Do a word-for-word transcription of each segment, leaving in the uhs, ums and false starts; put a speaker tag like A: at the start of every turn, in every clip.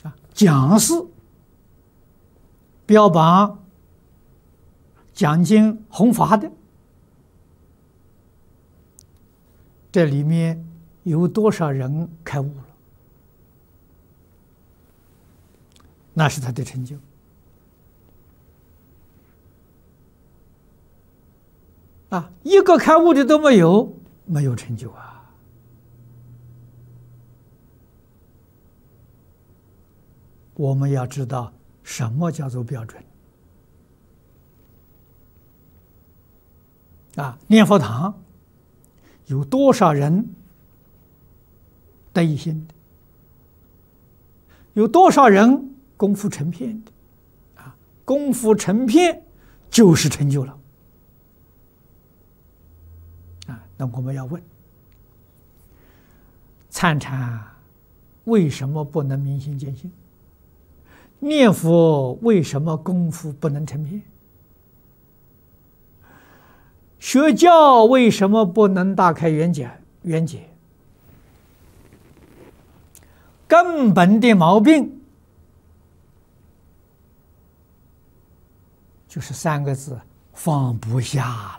A: 啊，讲师标榜讲经弘法的，这里面有多少人开悟了？那是他的成就。啊，一个开悟的都没有，没有成就啊！我们要知道什么叫做标准啊！念佛堂有多少人得一心的？有多少人功夫成片的？啊，功夫成片就是成就了。啊，那我们要问：参禅为什么不能明心见性？念佛为什么功夫不能成片？学教为什么不能大开圆解？圆解根本的毛病就是三个字：放不下了。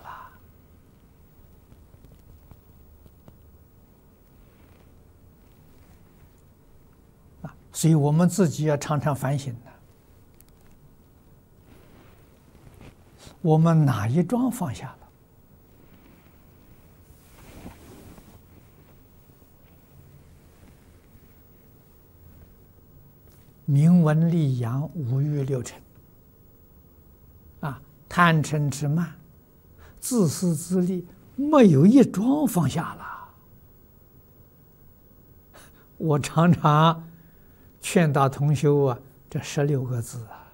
A: 所以我们自己要常常反省的，我们哪一桩放下了？名闻利养、五欲六尘，啊，贪嗔痴慢、自私自利，没有一桩放下了。我常常劝导同修啊，这十六个字啊，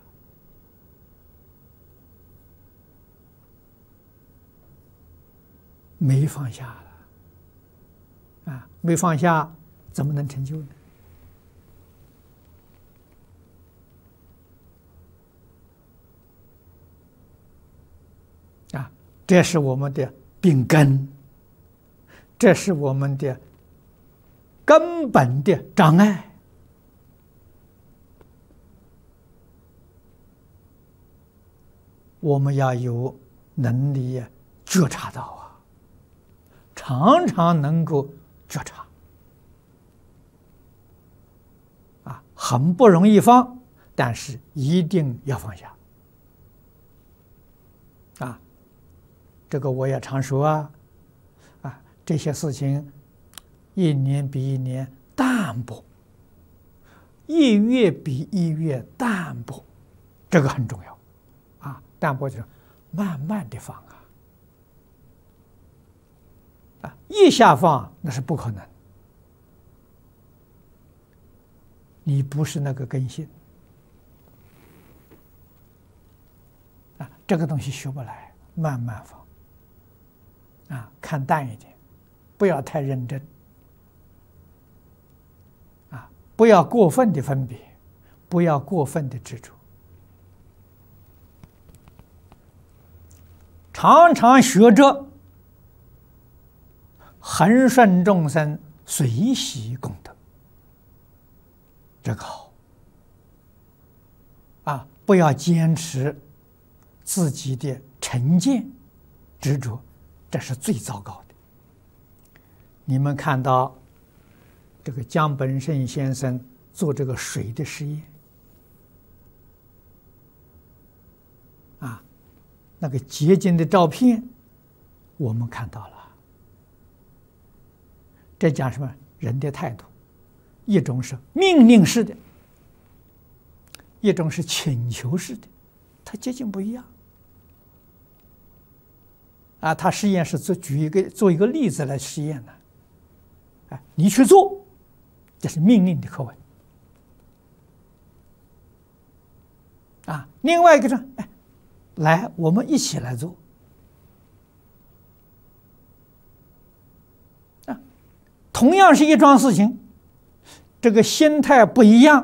A: 没放下了，啊，没放下，怎么能成就呢？啊，这是我们的病根，这是我们的根本的障碍。我们要有能力觉察到啊，常常能够觉察，啊，很不容易放，但是一定要放下，啊，这个我也常说啊，啊，这些事情一年比一年淡薄，一月比一月淡薄，这个很重要。淡薄就是慢慢的放啊，啊，一下放那是不可能，你不是那个根性啊，这个东西学不来，慢慢放啊，看淡一点，不要太认真啊，不要过分的分别，不要过分的执着。常常学着恒顺众生，随喜功德，这个好啊！不要坚持自己的成见执着，这是最糟糕的。你们看到这个江本胜先生做这个水的实验啊。那个结晶的照片，我们看到了。这讲什么？人的态度，一种是命令式的，一种是请求式的，它结晶不一样。啊，他实验是做举一个做一个例子来实验的。哎，你去做，这是命令的课文。啊，另外一个呢，哎。来，我们一起来做啊！同样是一桩事情，这个心态不一样，